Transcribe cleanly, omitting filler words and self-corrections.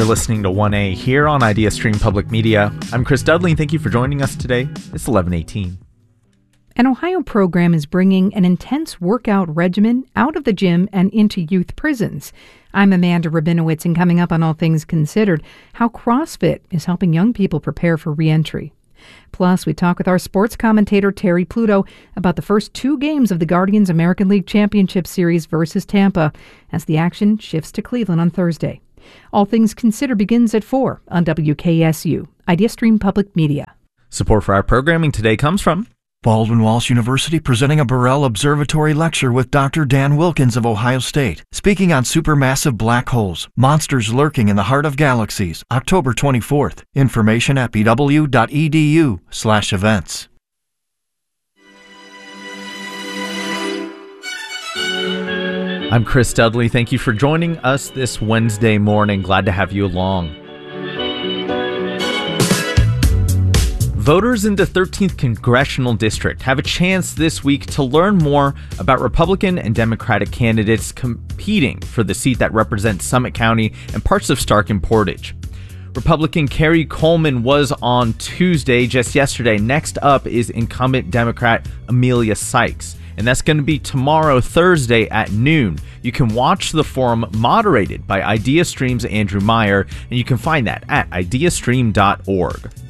You're listening to 1A here on IdeaStream Public Media. I'm Chris Dudley, and thank you for joining us today. It's 11:18. An Ohio program is bringing an intense workout regimen out of the gym and into youth prisons. I'm Amanda Rabinowitz, and coming up on All Things Considered, how CrossFit is helping young people prepare for re-entry. Plus, we talk with our sports commentator Terry Pluto about the first two games of the Guardians American League Championship Series versus Tampa as the action shifts to Cleveland on Thursday. All Things Considered begins at 4 on WKSU, IdeaStream Public Media. Support for our programming today comes from Baldwin Walsh University presenting a Burrell Observatory lecture with Dr. Dan Wilkins of Ohio State, speaking on supermassive black holes, monsters lurking in the heart of galaxies, October 24th. Information at bw.edu/events. I'm Chris Dudley. Thank you for joining us this Wednesday morning. Glad to have you along. Voters in the 13th Congressional District have a chance this week to learn more about Republican and Democratic candidates competing for the seat that represents Summit County and parts of Stark and Portage. Republican Kerry Coleman was on Tuesday, just yesterday. Next up is incumbent Democrat Amelia Sykes, and that's going to be tomorrow, Thursday at noon. You can watch the forum moderated by IdeaStream's Andrew Meyer, and you can find that at ideastream.org.